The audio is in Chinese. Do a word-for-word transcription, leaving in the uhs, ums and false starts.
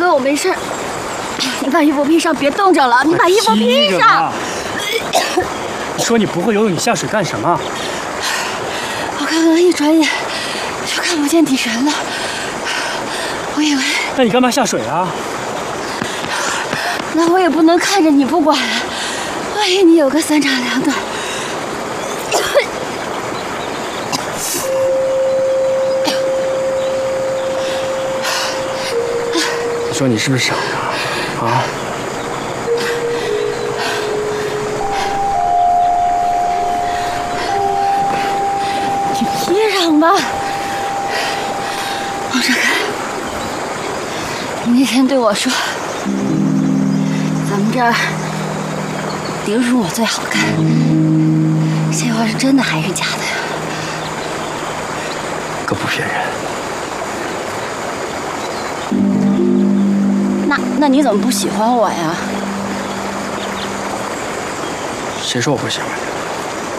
哥，我没事。你把衣服披上，别冻着了。你把衣服披上。 你说你不会游泳，你下水干什么？ 我刚刚一转眼就看不见底神了，我以为…… 那你干嘛下水啊？ 那我也不能看着你不管，万一你有个三长两短。 你说你是不是傻呀？啊？ 你披上吧。王志凯，你那天对我说，咱们这儿顶属我最好看，这话是真的还是假的呀？ 可不骗人。 那那你怎么不喜欢我呀？ 谁说我不喜欢你？